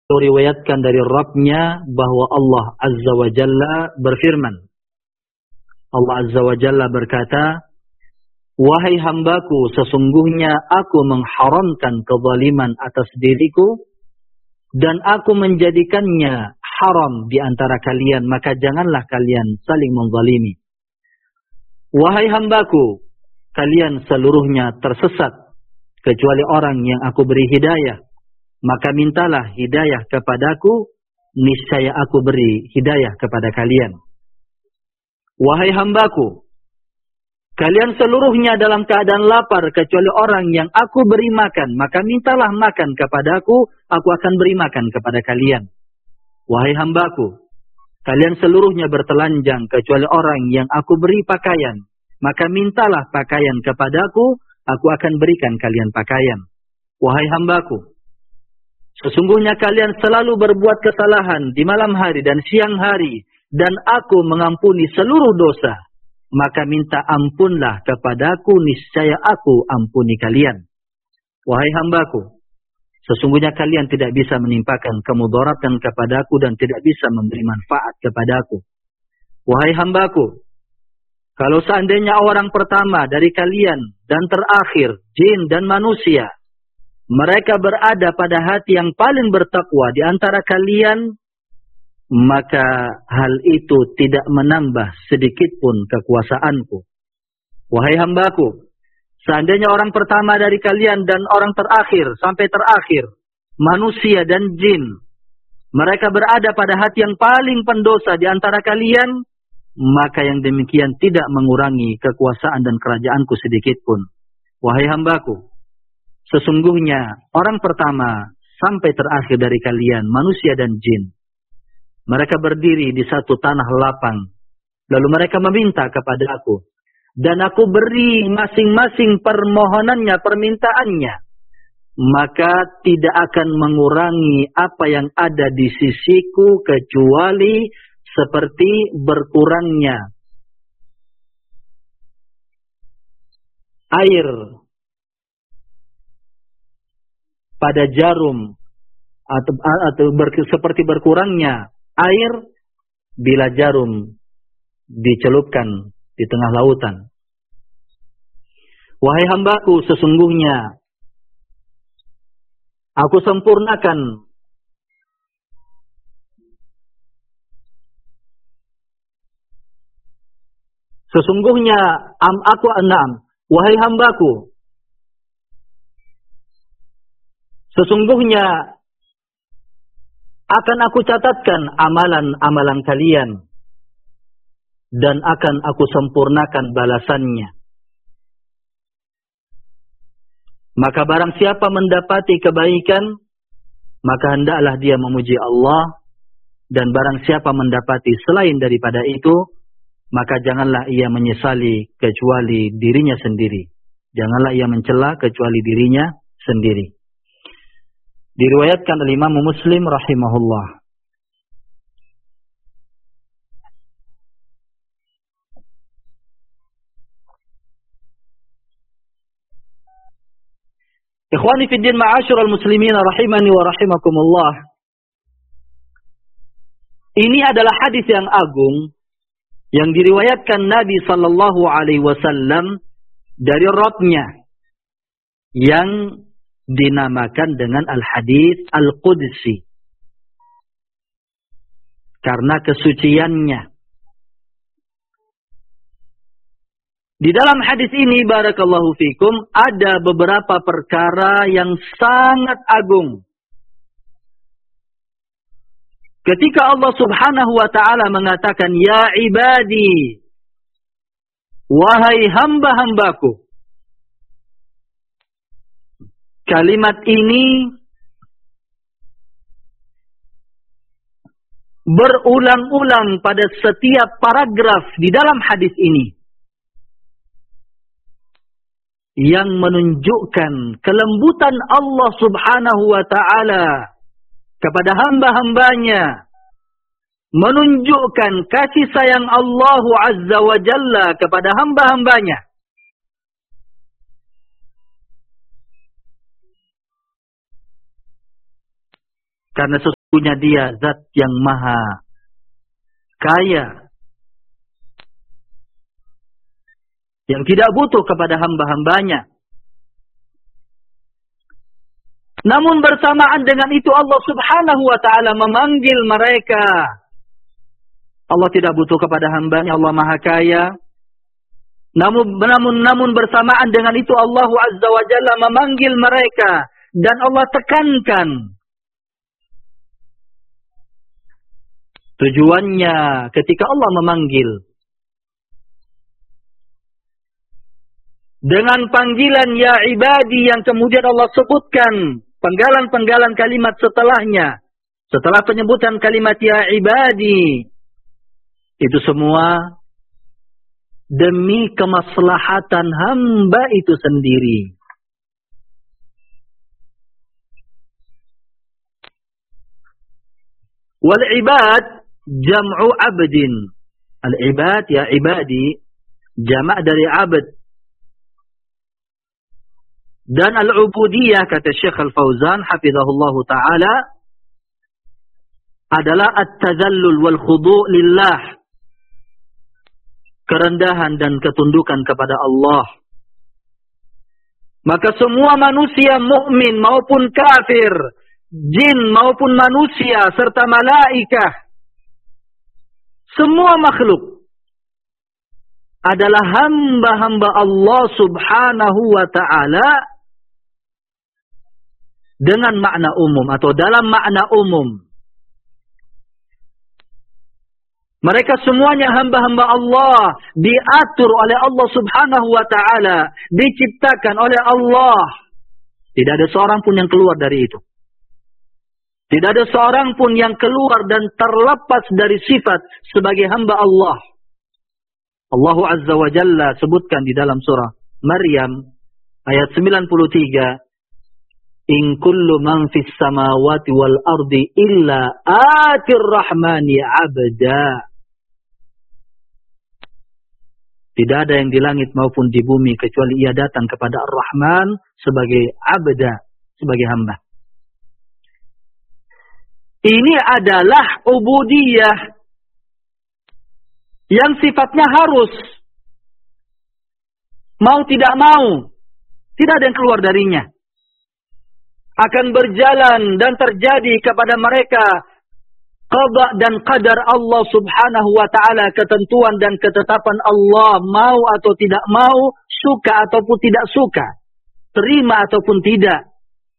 Riwayatkan dari Rabbnya bahwa Allah Azza wa Jalla berfirman. Allah Azza wa Jalla berkata, "Wahai hambaku, sesungguhnya aku mengharamkan kezaliman atas diriku dan aku menjadikannya haram di antara kalian, maka janganlah kalian saling menzalimi. Wahai hambaku, kalian seluruhnya tersesat kecuali orang yang aku beri hidayah. Maka mintalah hidayah kepadaku, niscaya aku beri hidayah kepada kalian. Wahai hambaku, kalian seluruhnya dalam keadaan lapar kecuali orang yang aku beri makan, maka mintalah makan kepadaku, aku akan beri makan kepada kalian. Wahai hambaku, kalian seluruhnya bertelanjang kecuali orang yang aku beri pakaian, maka mintalah pakaian kepadaku, aku akan berikan kalian pakaian. Wahai hambaku, sesungguhnya kalian selalu berbuat kesalahan di malam hari dan siang hari, dan aku mengampuni seluruh dosa. Maka minta ampunlah kepadaku, niscaya aku ampuni kalian. Wahai hambaku, sesungguhnya kalian tidak bisa menimpakan kemudaratan kepadaku dan tidak bisa memberi manfaat kepadaku. Wahai hambaku, kalau seandainya orang pertama dari kalian dan terakhir, jin dan manusia, mereka berada pada hati yang paling bertakwa di antara kalian, maka hal itu tidak menambah sedikit pun kekuasaanku. Wahai hambaku, seandainya orang pertama dari kalian dan orang terakhir sampai terakhir, manusia dan jin, mereka berada pada hati yang paling pendosa di antara kalian, maka yang demikian tidak mengurangi kekuasaan dan kerajaanku sedikit pun. Wahai hambaku, sesungguhnya orang pertama sampai terakhir dari kalian, manusia dan jin, mereka berdiri di satu tanah lapang. Lalu mereka meminta kepada aku. Dan aku beri masing-masing permohonannya, permintaannya. Maka tidak akan mengurangi apa yang ada di sisiku kecuali seperti berkurangnya air pada jarum, atau seperti berkurangnya air bila jarum dicelupkan di tengah lautan. Wahai hambaku, sesungguhnya aku sempurnakan wahai hambaku, sesungguhnya akan aku catatkan amalan-amalan kalian dan akan aku sempurnakan balasannya. Maka barang siapa mendapati kebaikan, maka hendaklah dia memuji Allah, dan barang siapa mendapati selain daripada itu, maka janganlah ia menyesali kecuali dirinya sendiri. Janganlah ia mencela kecuali dirinya sendiri. Diriwayatkan oleh Imam Muslim rahimahullah. Ikhwani fi din ma'asyiral muslimin rahimani wa rahimakumullah. Ini adalah hadis yang agung yang diriwayatkan Nabi sallallahu alaihi wasallam dari Rabbnya yang dinamakan dengan al-hadits al-qudsi karena kesuciannya. Di dalam hadis ini, barakallahu fikum, ada beberapa perkara yang sangat agung. Ketika Allah subhanahu wa ta'ala mengatakan, "Ya ibadi, wahai hamba-hambaku." Kalimat ini berulang-ulang pada setiap paragraf di dalam hadis ini, yang menunjukkan kelembutan Allah subhanahu wa ta'ala kepada hamba-hambanya, menunjukkan kasih sayang Allah azza wa jalla kepada hamba-hambanya. Karena Sesungguhnya dia zat yang maha kaya, yang tidak butuh kepada hamba-hambanya. Namun bersamaan dengan itu Allah subhanahu wa ta'ala memanggil mereka. Allah tidak butuh kepada hambanya, Allah maha kaya. Namun bersamaan dengan itu Allah azza wa jalla memanggil mereka. Dan Allah tekankan. Tujuannya ketika Allah memanggil dengan panggilan ya ibadi yang kemudian Allah sebutkan penggalan-penggalan kalimat setelahnya. Setelah penyebutan kalimat ya ibadi, itu semua demi kemaslahatan hamba itu sendiri. Wal ibad jam'u abdin. Al ibad ya ibadi jamak dari abd. Dan al-ubudiyah kata Syekh Al-Fauzan hafizahullahu taala adalah at-tadhallul wal khudu' lillah. Kerendahan dan ketundukan kepada Allah. Maka semua manusia mukmin maupun kafir, jin maupun manusia serta malaikah, semua makhluk adalah hamba-hamba Allah subhanahu wa ta'ala dengan makna umum atau dalam makna umum. Mereka semuanya hamba-hamba Allah, diatur oleh Allah subhanahu wa ta'ala, diciptakan oleh Allah. Tidak ada seorang pun yang keluar dari itu. Tidak ada seorang pun yang keluar dan terlepas dari sifat sebagai hamba Allah. Allah azza wa jalla sebutkan di dalam surah Maryam ayat 93. In kullu man fis samawati wal ardi illa atir rahmani abda. Tidak ada yang di langit maupun di bumi kecuali ia datang kepada Ar-Rahman sebagai abda, sebagai hamba. Ini adalah ubudiyah yang sifatnya harus. Mau tidak mau, tidak ada yang keluar darinya. Akan berjalan dan terjadi kepada mereka qada dan qadar Allah subhanahu wa ta'ala, ketentuan dan ketetapan Allah, mau atau tidak mau, suka ataupun tidak suka, terima ataupun tidak.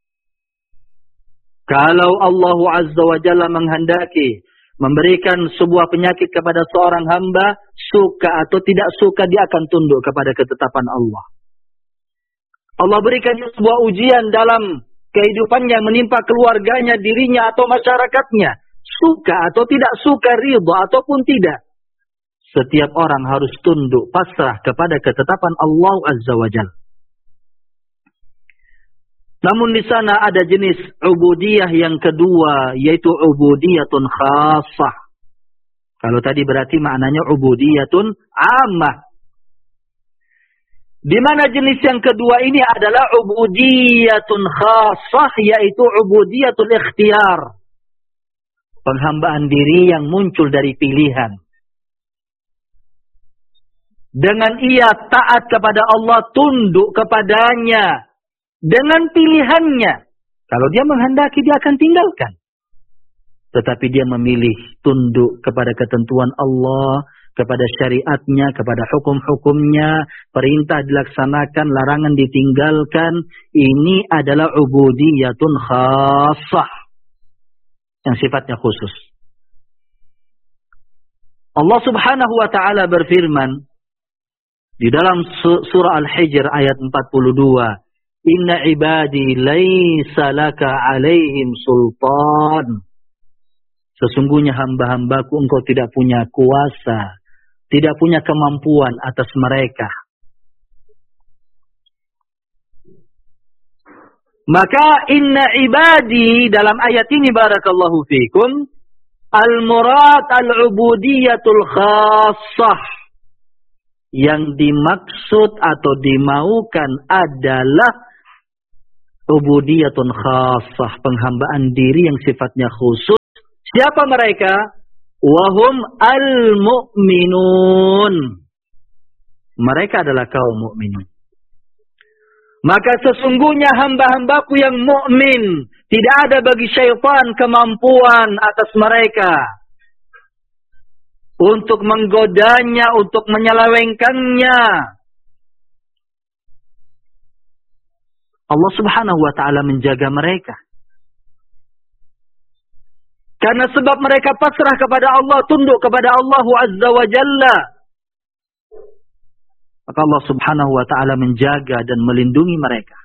Kalau Allah azza wa jalla menghendaki memberikan sebuah penyakit kepada seorang hamba, suka atau tidak suka dia akan tunduk kepada ketetapan Allah. Allah berikan sebuah ujian dalam kehidupannya yang menimpa keluarganya, dirinya atau masyarakatnya. Suka atau tidak suka, ridha ataupun tidak. Setiap orang harus tunduk, pasrah kepada ketetapan Allah azza wa jalla. Namun di sana ada jenis ubudiyah yang kedua, yaitu ubudiyatun khassah. Kalau tadi berarti maknanya ubudiyatun ammah. Di mana jenis yang kedua ini adalah ubudiyatun khassah, yaitu ubudiyatul ikhtiyar. Penghambaan diri yang muncul dari pilihan. Dengan ia taat kepada Allah, tunduk kepadanya. Dengan pilihannya. Kalau dia menghendaki, dia akan tinggalkan. Tetapi dia memilih tunduk kepada ketentuan Allah, kepada syariatnya, kepada hukum-hukumnya, perintah dilaksanakan, larangan ditinggalkan. Ini adalah ubudiyatun khassah, yang sifatnya khusus. Allah subhanahu wa ta'ala berfirman di dalam surah Al-Hijr ayat 42. Inna ibadi laysa laka alaihim sultan. Sesungguhnya hamba-hambaku engkau tidak punya kuasa, tidak punya kemampuan atas mereka. Maka inna ibadi dalam ayat ini barakallahu fikum, al-murad al-ubudiyatul khassah. Yang dimaksud atau dimaukan adalah ubudiyatun khassah, penghambaan diri yang sifatnya khusus Siapa mereka? Wahum al-mu'minun. Mereka adalah kaum mukminun. Maka sesungguhnya hamba-hambaku yang mukmin, tidak ada bagi syaitan kemampuan atas mereka untuk menggodanya, untuk menyelewengkannya. Allah Subhanahu wa ta'ala menjaga mereka. Karena sebab mereka pasrah kepada Allah, tunduk kepada Allah Azza wa Jalla. Maka Allah Subhanahu wa ta'ala menjaga dan melindungi mereka.